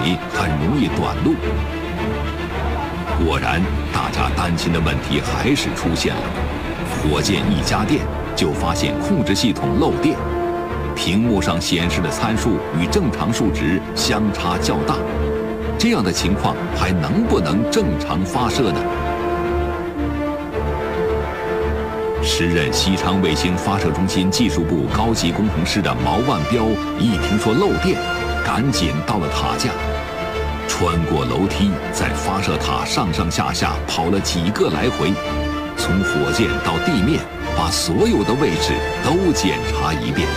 水很容易短路。果然，大家担心的问题还是出现了。火箭一加电，就发现控制系统漏电，屏幕上显示的参数与正常数值相差较大。这样的情况还能不能正常发射呢？时任西昌卫星发射中心技术部高级工程师的毛万标一听说漏电，赶紧到了塔架，穿过楼梯，在发射塔上上下下跑了几个来回，从火箭到地面，把所有的位置都检查一遍。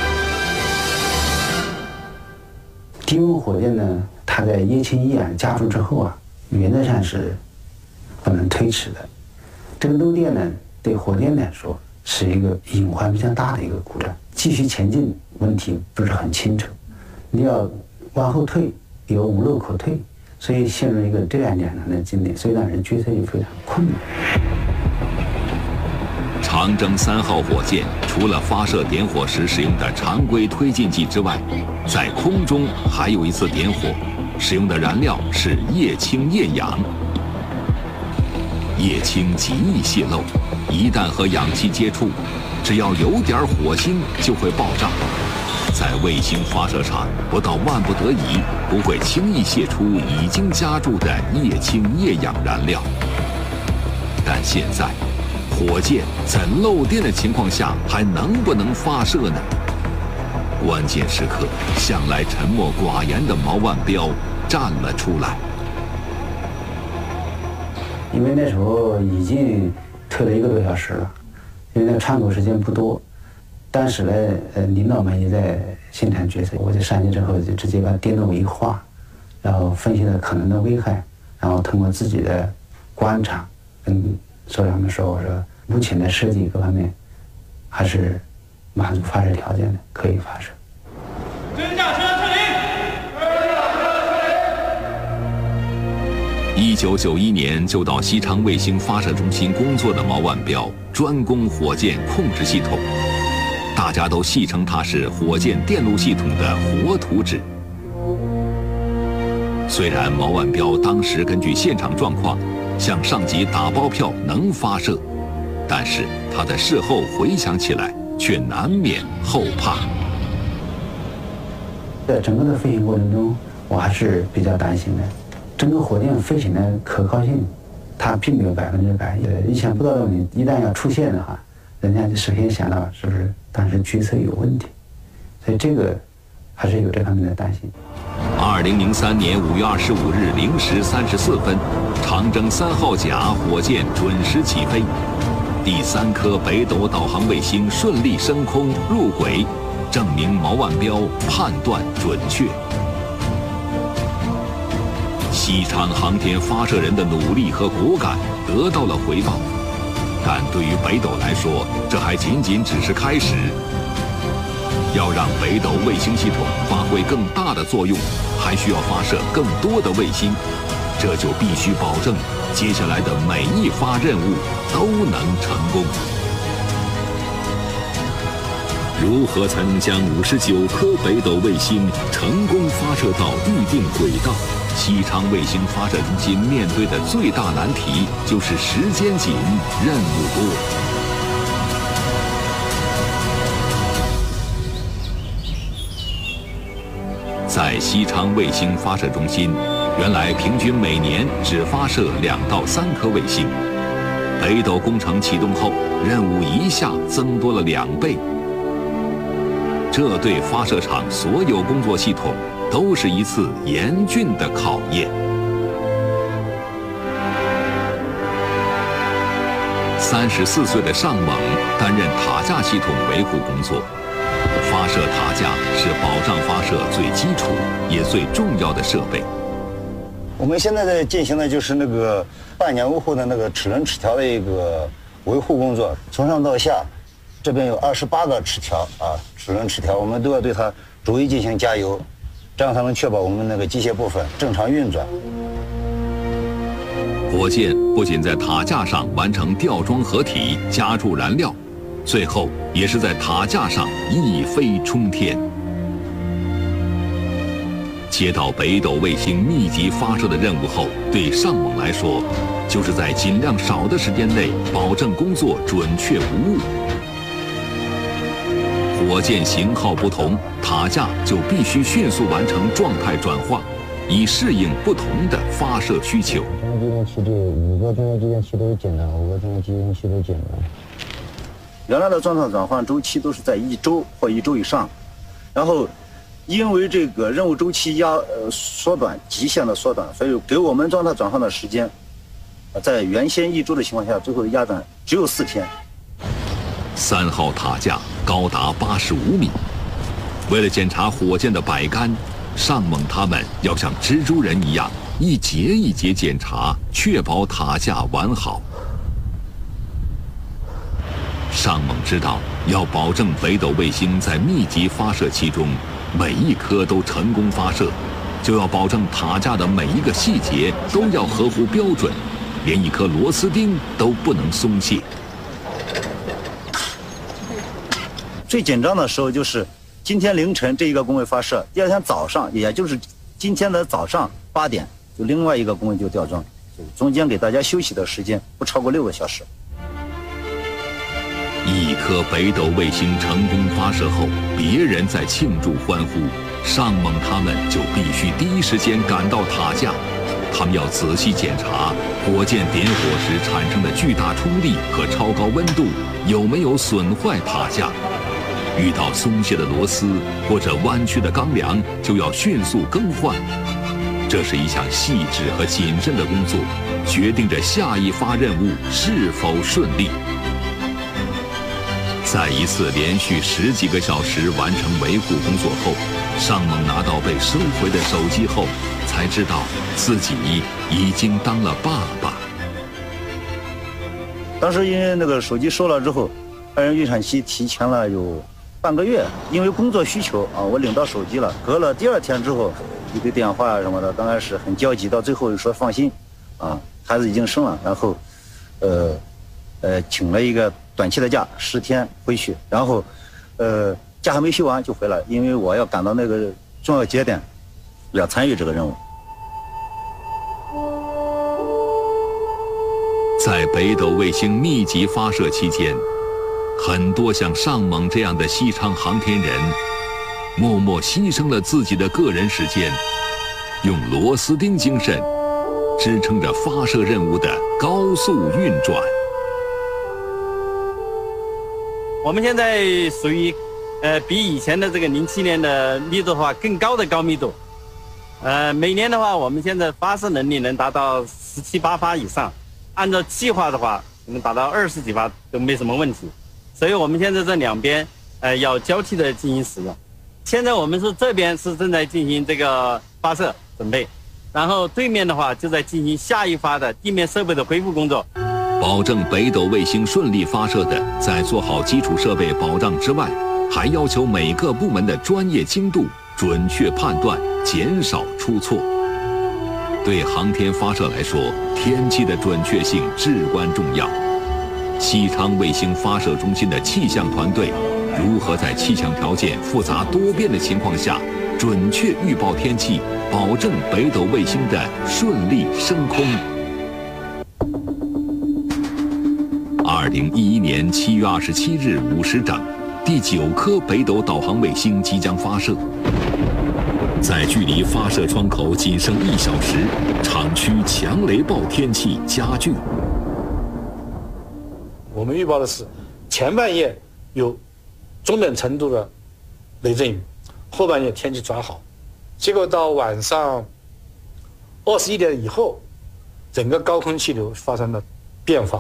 低温火箭呢，它在液氢液氧加注之后啊，原则上是不能推迟的。这个漏电呢，对火箭来说是一个隐患非常大的一个故障，继续前进问题不是很清楚，你要往后退有无路可退，所以陷入一个这样两难的境地，所以让人决策也非常困难。 长征3号火箭除了发射点火时使用的常规推进剂之外，在空中还有一次点火，使用的燃料是液氢液氧。液氢极易泄漏，一旦和氧气接触，只要有点火星就会爆炸。在卫星发射场，不到万不得已，不会轻易泄出已经加注的液氢液氧燃料。但现在，火箭在漏电的情况下还能不能发射呢？关键时刻，向来沉默寡言的毛万标站了出来。 因为那时候已经推了1个多小时了，因为那窗口时间不多。当时呢，领导们也在现场决策，我就上去之后就直接把电路一画，然后分析了可能的危害，然后通过自己的观察跟所长们说，我说目前的设计各方面还是满足发射条件的，可以发射。 真驾车撤离。 1991年就到西昌卫星发射中心工作的毛万标，专攻火箭控制系统，大家都戏称他是火箭电路系统的活图纸。虽然毛万标当时根据现场状况向上级打包票能发射，但是他在事后回想起来，却难免后怕。 在整个的飞行过程中，我还是比较担心的。整个火箭飞行的可靠性，它并没有100%。意想不到的问题一旦要出现的话，人家就首先想到是不是当时决策有问题，所以这个还是有这方面的担心。 2003年5月25日0时34分，长征3号甲火箭准时起飞，第3颗北斗导航卫星顺利升空入轨，证明毛万标判断准确。西昌航天发射人的努力和果敢得到了回报，但对于北斗来说，这还仅仅只是开始。要让北斗卫星系统发挥更大的作用，还需要发射更多的卫星，这就必须保证接下来的每一发任务都能成功。如何才能将59颗北斗卫星成功发射到预定轨道？西昌卫星发射中心面对的最大难题就是时间紧，任务多。在西昌卫星发射中心，原来平均每年只发射2到3颗卫星，北斗工程启动后，任务一下增多了2倍。这对发射场所有工作系统都是一次严峻的考验。34岁的尚猛担任塔架系统维护工作。发射塔架是保障发射最基础也最重要的设备。 我们现在在进行的就是那个半年维护的那个齿轮齿条的一个维护工作，从上到下，这边有28个齿条啊，齿轮齿条，我们都要对它逐一进行加油，这样才能确保我们那个机械部分正常运转。 火箭不仅在塔架上完成吊装合体、加注燃料，最后也是在塔架上一飞冲天。 接到北斗卫星密集发射的任务后，对上猛来说，就是在尽量少的时间内保证工作准确无误。火箭型号不同，塔架就必须迅速完成状态转化，以适应不同的发射需求。 中央继电器对5个中央继电器都减了，5个中央继电器都减了。 原来的状态转换周期都是在1周或1周以上，然后因为这个任务周期缩短，极限的缩短，所以给我们状态转换的时间，在原先1周的情况下，最后压短只有4天。 3号塔架高达85米，为了检查火箭的摆杆，上猛他们要像蜘蛛人一样一节一节检查，确保塔架完好。上猛知道，要保证北斗卫星在密集发射期中每一颗都成功发射，就要保证塔架的每一个细节都要合乎标准，连一颗螺丝钉都不能松懈。 最紧张的时候就是今天凌晨这一个工位发射，第二天早上，也就是今天的早上8点，就另外一个工位就吊装，中间给大家休息的时间不超过6个小时。 一颗北斗卫星成功发射后，别人在庆祝欢呼，上猛他们就必须第一时间赶到塔架。他们要仔细检查火箭点火时产生的巨大冲力和超高温度有没有损坏塔架。遇到松懈的螺丝或者弯曲的钢梁，就要迅速更换。这是一项细致和谨慎的工作，决定着下一发任务是否顺利。在一次连续10几个小时完成维护工作后，上猛拿到被收回的手机后，才知道自己已经当了爸爸。 当时因为那个手机收了之后，爱人预产期提前了有半个月，因为工作需求啊，我领到手机了。隔了第2天之后，一个电话什么的，刚开始很焦急，到最后又说放心，啊，孩子已经生了，然后，请了一个短期的假10天回去，然后，假还没休完就回来，因为我要赶到那个重要节点，要参与这个任务。 在北斗卫星密集发射期间，很多像上猛这样的西昌航天人，默默牺牲了自己的个人时间，用螺丝钉精神支撑着发射任务的高速运转。 我们现在属于，比以前的这个07年的密度的话更高的高密度，每年的话，我们现在发射能力能达到17、18发以上，按照计划的话，能达到20几发都没什么问题。所以我们现在这两边，要交替的进行使用。现在我们是这边是正在进行这个发射准备，然后对面的话就在进行下一发的地面设备的恢复工作。 保证北斗卫星顺利发射的，在做好基础设备保障之外，还要求每个部门的专业精度、准确判断，减少出错。对航天发射来说，天气的准确性至关重要。西昌卫星发射中心的气象团队如何在气象条件复杂多变的情况下，准确预报天气，保证北斗卫星的顺利升空。2011年7月27日5时整，第9颗北斗导航卫星即将发射。在距离发射窗口仅剩1小时，厂区强雷暴天气加剧。 我们预报的是前半夜有中等程度的雷阵雨，后半夜天气转好。结果到晚上21点以后，整个高空气流发生了变化。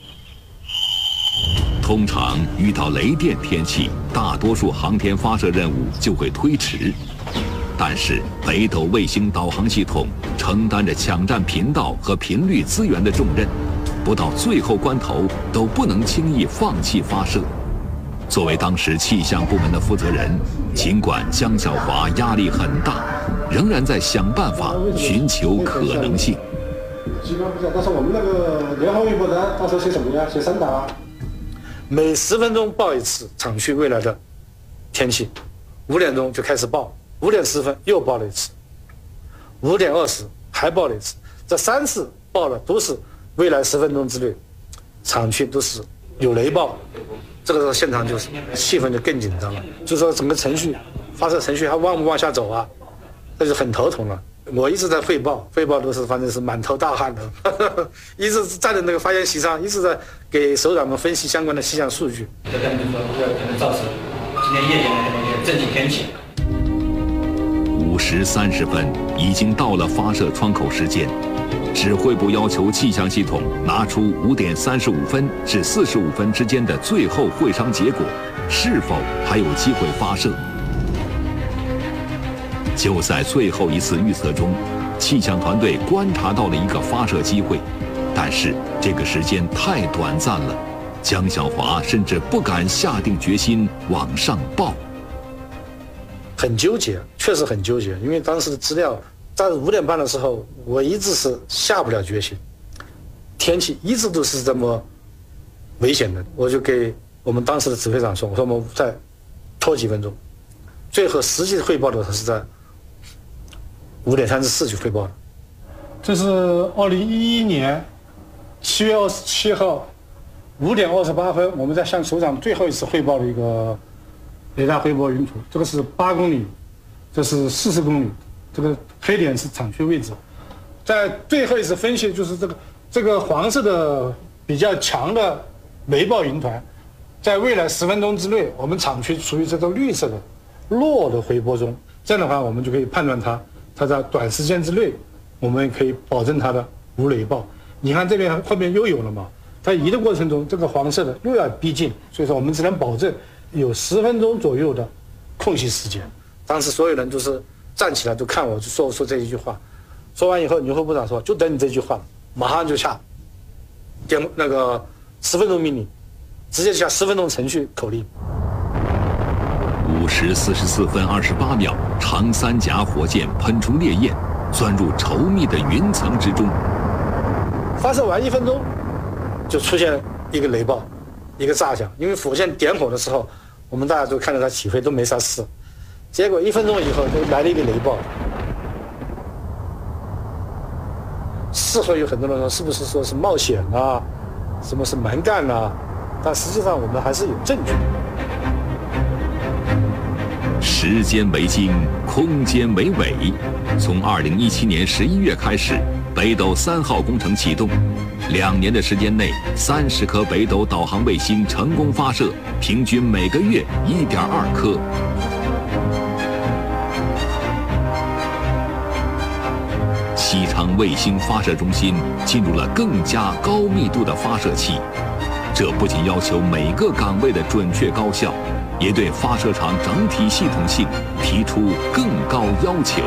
通常遇到雷电天气，大多数航天发射任务就会推迟。但是北斗卫星导航系统承担着抢占频道和频率资源的重任，不到最后关头都不能轻易放弃发射。作为当时气象部门的负责人，尽管江小华压力很大，仍然在想办法寻求可能性。 基本不讲，但是我们那个联航预报单到时候写什么呀？写3档啊。 每10分钟报一次厂区未来的天气，5点钟就开始报，5点10分又报了一次， 5点20还爆了一次，这3次爆了都是未来10分钟之内，厂区都是有雷暴，这个时候现场就是气氛就更紧张了，就说整个发射程序还往不往下走啊，那就很头疼了。我一直在汇报都是反正是满头大汗的，一直站在那个发言席上，一直在给首长们分析相关的气象数据。 这可能造成今天夜间的一个阵雨天气。 5时30分，已经到了发射窗口时间。指挥部要求气象系统拿出5点35分至45分之间的最后会商结果，是否还有机会发射？就在最后一次预测中，气象团队观察到了一个发射机会，但是这个时间太短暂了，江小华甚至不敢下定决心往上报。 很纠结，确实很纠结，因为当时的资料在5点半的时候，我一直是下不了决心，天气一直都是这么危险的，我就给我们当时的指挥长说，我说我们再拖几分钟，最后实际汇报的是在5点34去汇报的。 这是2011年7月27号5点28分，我们在向首长最后一次汇报的一个雷达回波云图，这个是8公里，这是40公里，这个黑点是厂区位置。在最后一次分析，就是这个黄色的比较强的雷暴云团，在未来10分钟之内，我们厂区处于这个绿色的弱的回波中，这样的话，我们就可以判断它在短时间之内，我们可以保证它的无雷暴。你看这边后面又有了嘛，它移的过程中，这个黄色的又要逼近，所以说我们只能保证有10分钟左右的空隙时间。 当时所有人都是站起来都看我，就说这一句话。说完以后，牛副部长说：“就等你这句话，马上就下那个10分钟命令，直接下10分钟程序口令。” 5时44分28秒，长三甲火箭喷出烈焰，钻入稠密的云层之中。 发射完1分钟，就出现一个雷暴，一个炸响。因为火箭点火的时候，我们大家都看着它起飞都没啥事，结果1分钟以后就来了一个雷暴。事后有很多人说，是不是说是冒险啊，什么是蛮干啊？但实际上我们还是有证据。 时间为经，空间为纬。从2017年11月开始，北斗3号工程启动，2年的时间内，30颗北斗导航卫星成功发射，平均每个月1.2颗。西昌卫星发射中心进入了更加高密度的发射期，这不仅要求每个岗位的准确高效，也对发射场整体系统性提出更高要求。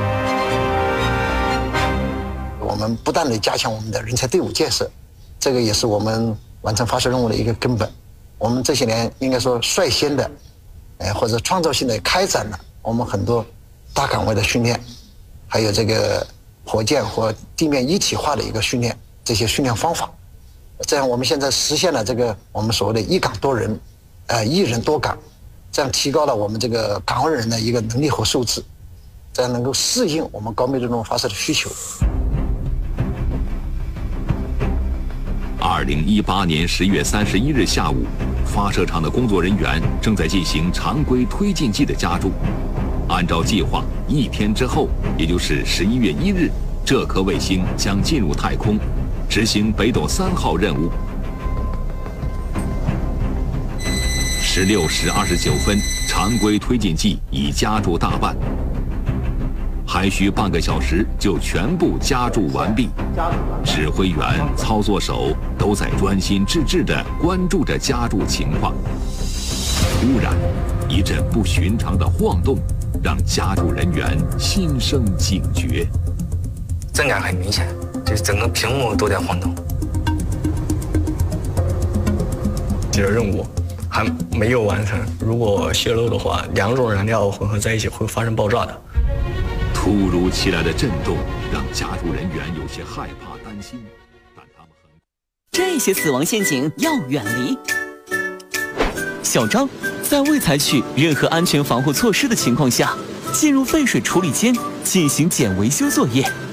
我们不断地加强我们的人才队伍建设，这个也是我们完成发射任务的一个根本。我们这些年应该说率先的，或者创造性的开展了我们很多大岗位的训练，还有这个火箭和地面一体化的一个训练，这些训练方法，这样我们现在实现了这个我们所谓的一岗多人，一人多岗，这样提高了我们这个岗位人的一个能力和素质，这样能够适应我们高密度任务发射的需求。 2018年10月31日下午，发射场的工作人员正在进行常规推进剂的加注。按照计划，1天之后，也就是11月1日，这颗卫星将进入太空，执行北斗3号任务。16时29分，常规推进剂已加注大半，还需半个小时就全部加注完毕。指挥员、操作手都在专心致志地关注着加注情况。突然，一阵不寻常的晃动让加注人员心生警觉。 震感很明显，就是整个屏幕都在晃动。这个任务还没有完成，如果泄露的话，2种燃料混合在一起会发生爆炸的。 突如其来的震动让加注人员有些害怕担心，但他们这些死亡陷阱要远离。小张在未采取任何安全防护措施的情况下， 进入废水处理间进行检维修作业。